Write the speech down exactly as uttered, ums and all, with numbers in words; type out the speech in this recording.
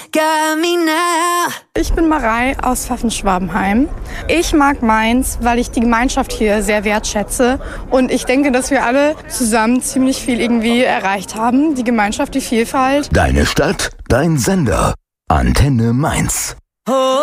Got me now. Ich bin Marei aus Pfaffenschwabenheim. Ich mag Mainz, weil ich die Gemeinschaft hier sehr wertschätze. Und ich denke, dass wir alle zusammen ziemlich viel irgendwie erreicht haben. Die Gemeinschaft, die Vielfalt. Deine Stadt, dein Sender. Antenne Mainz. Oh.